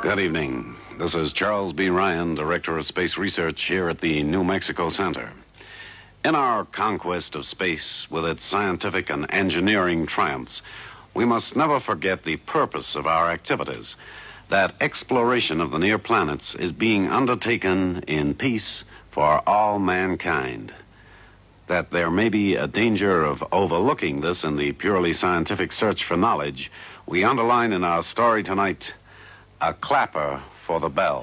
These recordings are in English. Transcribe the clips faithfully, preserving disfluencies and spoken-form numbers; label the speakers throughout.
Speaker 1: Good evening. This is Charles B. Ryan, Director of Space Research here at the New Mexico Center. In our conquest of space with its scientific and engineering triumphs, we must never forget the purpose of our activities. That exploration of the near planets is being undertaken in peace for all mankind. That there may be a danger of overlooking this in the purely scientific search for knowledge, we underline in our story tonight, a clapper for the bell.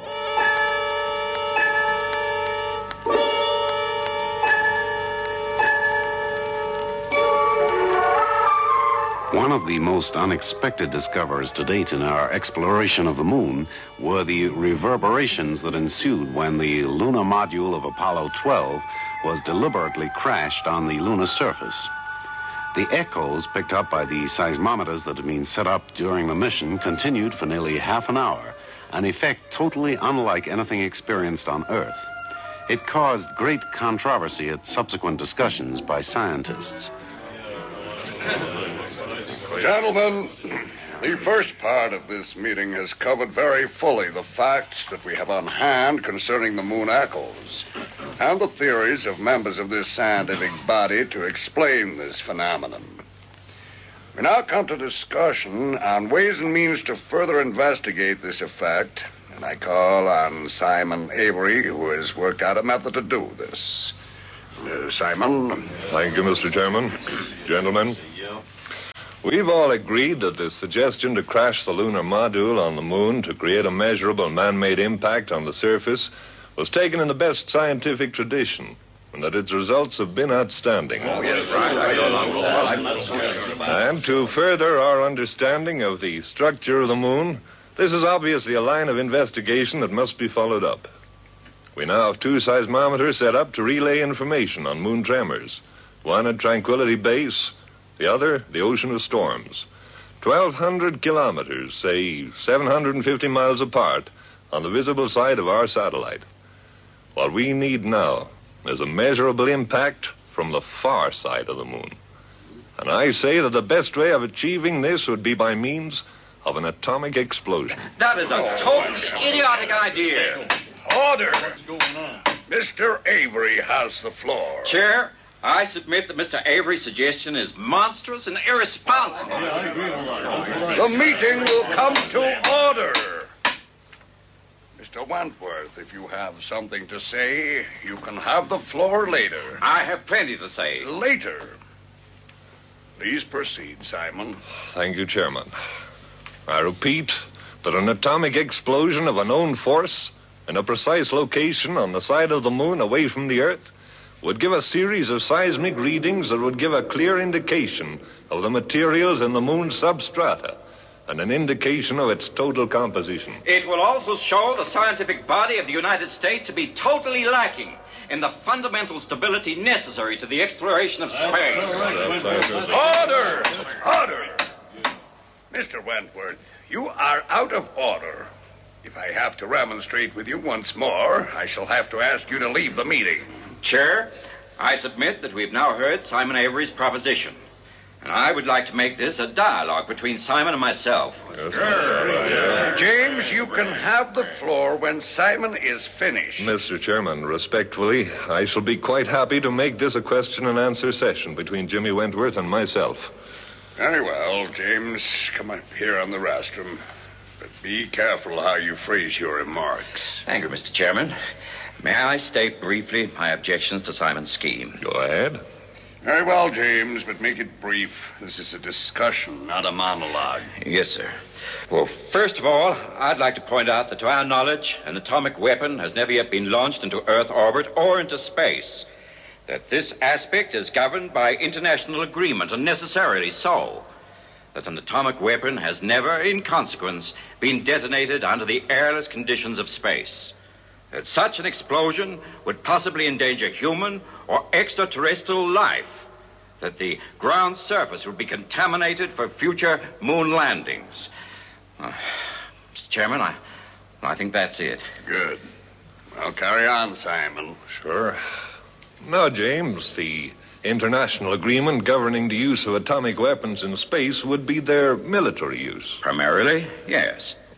Speaker 1: One of the most unexpected discoveries to date in our exploration of the moon were the reverberations that ensued when the lunar module of Apollo twelve was deliberately crashed on the lunar surface. The echoes picked up by the seismometers that had been set up during the mission continued for nearly half an hour, an effect totally unlike anything experienced on Earth. It caused great controversy at subsequent discussions by scientists.
Speaker 2: Gentlemen, the first part of this meeting has covered very fully the facts that we have on hand concerning the moon echoes and the theories of members of this scientific body to explain this phenomenon. We now come to discussion on ways and means to further investigate this effect, and I call on Simon Avery, who has worked out a method to do this. Uh, Simon?
Speaker 3: Thank you, Mister Chairman. Gentlemen, we've all agreed that the suggestion to crash the lunar module on the moon to create a measurable man-made impact on the surface was taken in the best scientific tradition, and that its results have been outstanding.
Speaker 2: Oh, yes, right. I don't know. Well, I'm not so sure about it.
Speaker 3: And to further our understanding of the structure of the moon, this is obviously a line of investigation that must be followed up. We now have two seismometers set up to relay information on moon tremors, one at Tranquility Base, the other, the Ocean of Storms. twelve hundred kilometers, say seven hundred fifty miles apart, on the visible side of our satellite. What we need now is a measurable impact from the far side of the moon. And I say that the best way of achieving this would be by means of an atomic explosion.
Speaker 4: That is a totally idiotic idea.
Speaker 2: Order! What's going on? Mister Avery has the floor.
Speaker 4: Chair, I submit that Mister Avery's suggestion is monstrous and irresponsible.
Speaker 5: Yeah, I agree with that.
Speaker 2: The meeting will come to order. Mister Wentworth, if you have something to say, you can have the floor later.
Speaker 4: I have plenty to say.
Speaker 2: Later. Please proceed, Simon.
Speaker 3: Thank you, Chairman. I repeat that an atomic explosion of a known force in a precise location on the side of the moon away from the Earth would give a series of seismic readings that would give a clear indication of the materials in the moon's substrata and an indication of its total composition.
Speaker 4: It will also show the scientific body of the United States to be totally lacking in the fundamental stability necessary to the exploration of space.
Speaker 2: Order! Order! Mister Wentworth, you are out of order. If I have to remonstrate with you once more, I shall have to ask you to leave the meeting.
Speaker 4: Chair, I submit that we've now heard Simon Avery's proposition. And I would like to make this a dialogue between Simon and myself.
Speaker 2: Sure. James, you can have the floor when Simon is finished.
Speaker 3: Mister Chairman, respectfully, I shall be quite happy to make this a question and answer session between Jimmy Wentworth and myself.
Speaker 2: Very well, James. Come up here on the rostrum. But be careful how you phrase your remarks.
Speaker 4: Thank you, Mister Chairman. May I state briefly my objections to Simon's scheme?
Speaker 3: Go ahead.
Speaker 2: Very well, James, but make it brief. This is a discussion, not a monologue.
Speaker 4: Yes, sir. Well, first of all, I'd like to point out that to our knowledge, an atomic weapon has never yet been launched into Earth orbit or into space. That this aspect is governed by international agreement, and necessarily so. That an atomic weapon has never, in consequence, been detonated under the airless conditions of space. That such an explosion would possibly endanger human or extraterrestrial life. That the ground surface would be contaminated for future moon landings. Uh, Mister Chairman, I, I think that's it.
Speaker 2: Good. Well, carry on, Simon.
Speaker 3: Sure. Now, James, the international agreement governing the use of atomic weapons in space would be their military use.
Speaker 4: Primarily, yes.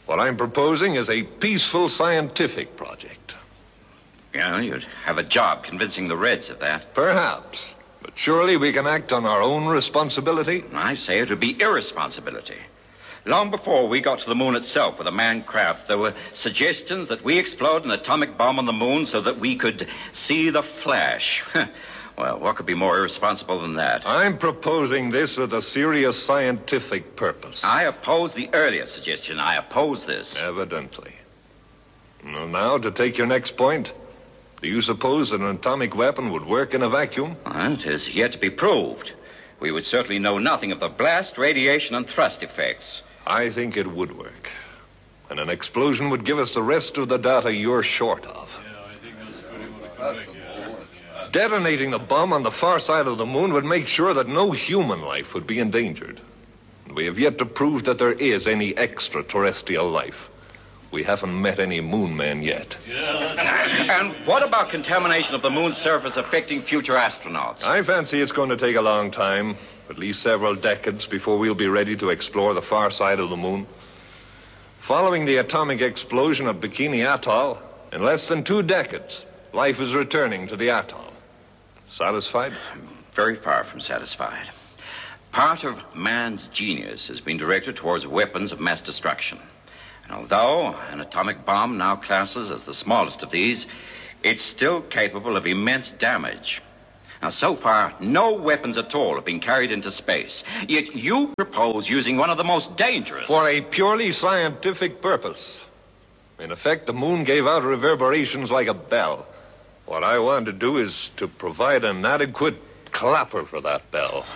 Speaker 3: What I'm proposing is a peaceful scientific project.
Speaker 4: You know, you'd have a job convincing the Reds of that.
Speaker 3: Perhaps. But surely we can act on our own responsibility.
Speaker 4: I say it would be irresponsibility. Long before we got to the moon itself with a manned craft, there were suggestions that we explode an atomic bomb on the moon so that we could see the flash. Well, what could be more irresponsible than that?
Speaker 3: I'm proposing this with a serious scientific purpose.
Speaker 4: I oppose the earlier suggestion. I oppose this.
Speaker 3: Evidently. Well, now, to take your next point, do you suppose that an atomic weapon would work in a vacuum?
Speaker 4: Well, it is yet to be proved. We would certainly know nothing of the blast, radiation, and thrust effects.
Speaker 3: I think it would work. And an explosion would give us the rest of the data you're short of.
Speaker 5: Yeah, I think that's pretty much correct. Yeah.
Speaker 3: Detonating the bomb on the far side of the moon would make sure that no human life would be endangered. And we have yet to prove that there is any extraterrestrial life. We haven't met any moon men yet.
Speaker 5: Yeah, that's right.
Speaker 4: And what about contamination of the moon's surface affecting future astronauts?
Speaker 3: I fancy it's going to take a long time, at least several decades, before we'll be ready to explore the far side of the moon. Following the atomic explosion of Bikini Atoll, in less than two decades, life is returning to the atoll. Satisfied?
Speaker 4: Very far from satisfied. Part of man's genius has been directed towards weapons of mass destruction. And although an atomic bomb now classes as the smallest of these, it's still capable of immense damage. Now, so far, no weapons at all have been carried into space. Yet you propose using one of the most dangerous.
Speaker 3: For a purely scientific purpose. In effect, the moon gave out reverberations like a bell. What I want to do is to provide an adequate clapper for that bell.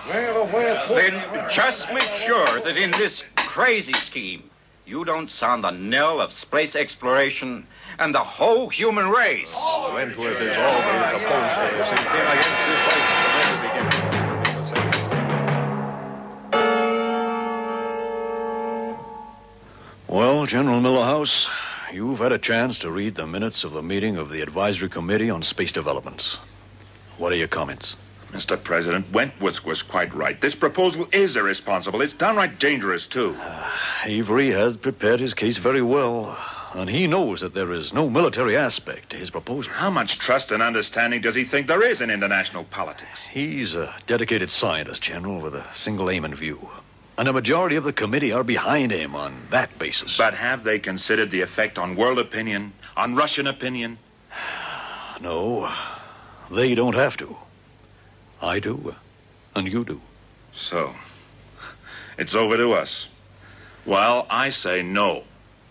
Speaker 4: Then just make sure that in this crazy scheme, you don't sound the knell of space exploration and the whole human race.
Speaker 3: Wentworth is always opposed to this. He came against this fight from the very beginning.
Speaker 6: Well, General Millerhouse, you've had a chance to read the minutes of the meeting of the Advisory Committee on Space Developments. What are your comments?
Speaker 7: Mister President, Wentworth was quite right. This proposal is irresponsible. It's downright dangerous, too.
Speaker 6: Uh, Avery has prepared his case very well, and he knows that there is no military aspect to his proposal.
Speaker 7: How much trust and understanding does he think there is in international politics?
Speaker 6: He's a dedicated scientist, General, with a single aim in view. And a majority of the committee are behind him on that basis.
Speaker 7: But have they considered the effect on world opinion, on Russian opinion?
Speaker 6: No, they don't have to. I do, and you do.
Speaker 7: So, it's over to us. Well, I say no.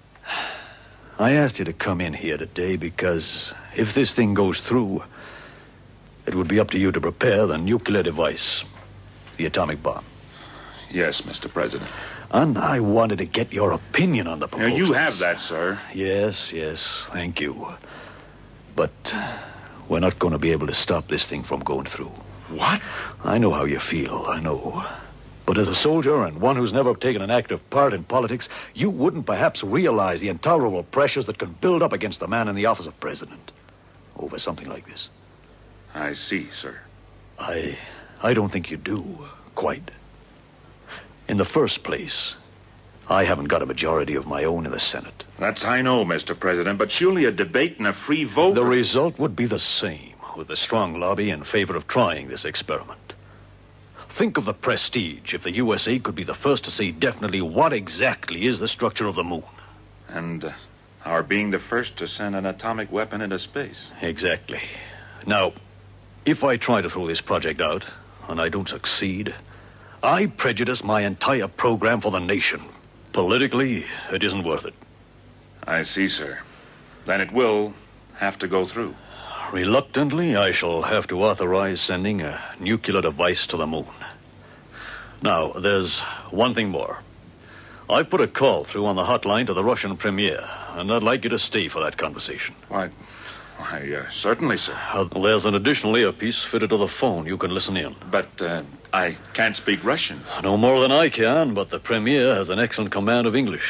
Speaker 6: I asked you to come in here today because if this thing goes through, it would be up to you to prepare the nuclear device, the atomic bomb.
Speaker 7: Yes, Mister President.
Speaker 6: And I wanted to get your opinion on the
Speaker 7: Now,
Speaker 6: proposal.
Speaker 7: you have that, sir.
Speaker 6: Yes, yes, thank you. But we're not going to be able to stop this thing from going through.
Speaker 7: What?
Speaker 6: I know how you feel, I know. But as a soldier and one who's never taken an active part in politics, you wouldn't perhaps realize the intolerable pressures that can build up against the man in the office of president over something like this.
Speaker 7: I see, sir.
Speaker 6: I... I don't think you do, quite. In the first place, I haven't got a majority of my own in the Senate.
Speaker 7: That's I know, Mister President, but surely a debate and a free vote...
Speaker 6: The result would be the same, with a strong lobby in favor of trying this experiment. Think of the prestige if the U S A could be the first to say definitely what exactly is the structure of the moon.
Speaker 7: And uh, our being the first to send an atomic weapon into space.
Speaker 6: Exactly. Now, if I try to throw this project out, and I don't succeed, I prejudice my entire program for the nation. Politically, it isn't worth it.
Speaker 7: I see, sir. Then it will have to go through.
Speaker 6: Reluctantly, I shall have to authorize sending a nuclear device to the moon. Now, there's one thing more. I've put a call through on the hotline to the Russian premier, and I'd like you to stay for that conversation.
Speaker 7: Why, why, uh, certainly, sir.
Speaker 6: Uh, there's an additional earpiece fitted to the phone. You can listen in.
Speaker 7: But uh, I can't speak Russian.
Speaker 6: No more than I can, but the premier has an excellent command of English.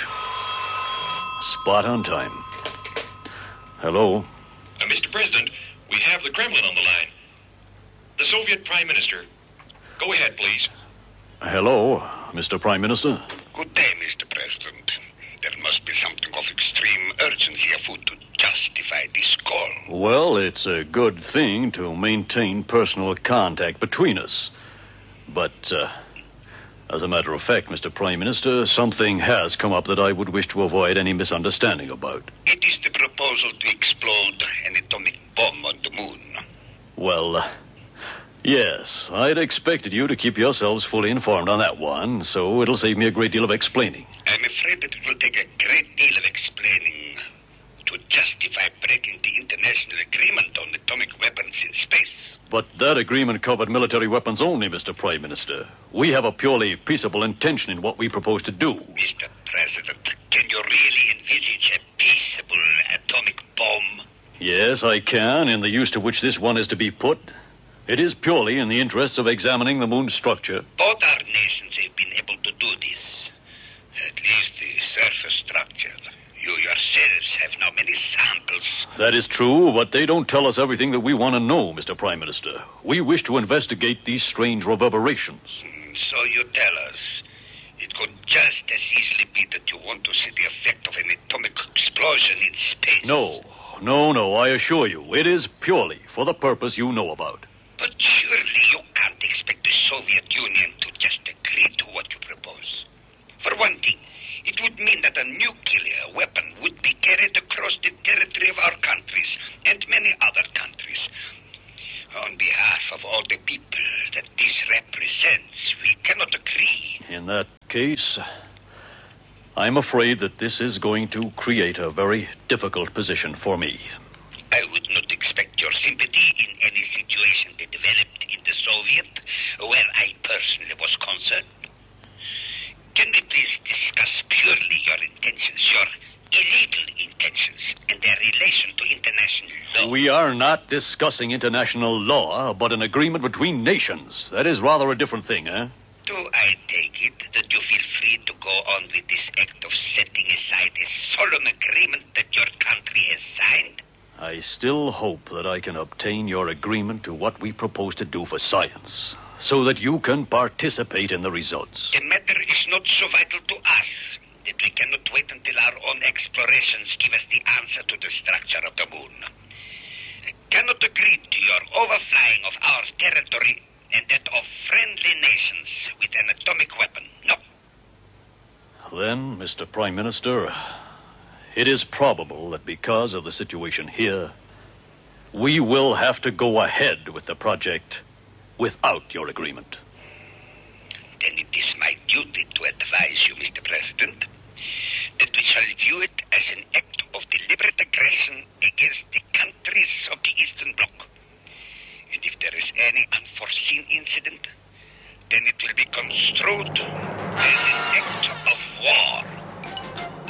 Speaker 6: Spot on time. Hello?
Speaker 8: Uh, Mister President, we have the Kremlin on the line. The Soviet Prime Minister. Go ahead, please.
Speaker 6: Hello, Mister Prime Minister.
Speaker 9: Good day, Mister President. There must be something careful to justify this call.
Speaker 6: Well, it's a good thing to maintain personal contact between us. But, uh, as a matter of fact, Mister Prime Minister, something has come up that I would wish to avoid any misunderstanding about.
Speaker 9: It is the proposal to explode an atomic bomb on the moon.
Speaker 6: Well, uh, yes, I'd expected you to keep yourselves fully informed on that one, so it'll save me a great deal of explaining.
Speaker 9: I'm afraid that it will take a great deal of explaining to justify breaking the international agreement on atomic weapons in space.
Speaker 6: But that agreement covered military weapons only, Mister Prime Minister. We have a purely peaceable intention in what we propose to do.
Speaker 9: Mister President, can you really envisage a peaceable atomic bomb?
Speaker 6: Yes, I can, in the use to which this one is to be put. It is purely in the interests of examining the moon's structure.
Speaker 9: Both our nations have been able to do this. At least the surface structure. You yourselves have now many samples.
Speaker 6: That is true, but they don't tell us everything that we want to know, Mister Prime Minister. We wish to investigate these strange reverberations.
Speaker 9: So you tell us. It could just as easily be that you want to see the effect of an atomic explosion in space.
Speaker 6: No, no, no, I assure you. It is purely for the purpose you know about.
Speaker 9: But surely you can't expect the Soviet Union to just agree to what you propose. For one thing, it would mean that a nuclear weapon would be carried across the territory of our countries and many other countries. On behalf of all the people that this represents, we cannot agree.
Speaker 6: In that case, I'm afraid that this is going to create a very difficult position for me.
Speaker 9: I would not expect your sympathy in any situation that developed in the Soviet, where I personally was concerned. Can we please discuss purely your intentions, your illegal intentions, and their relation to international law?
Speaker 6: We are not discussing international law, but an agreement between nations. That is rather a different thing, eh?
Speaker 9: Do I take it that you feel free to go on with this act of setting aside a solemn agreement that your country has signed?
Speaker 6: I still hope that I can obtain your agreement to what we propose to do for science, so that you can participate in the results.
Speaker 9: The matter is not so vital to us that we cannot wait until our own explorations give us the answer to the structure of the moon. I cannot agree to your overflying of our territory and that of friendly nations with an atomic weapon. No.
Speaker 6: Then, Mister Prime Minister, it is probable that because of the situation here, we will have to go ahead with the project without your agreement.
Speaker 9: Then it is my duty to advise you, Mister President, that we shall view it as an act of deliberate aggression against the countries of the Eastern Bloc. And if there is any unforeseen incident, then it will be construed as an act of war.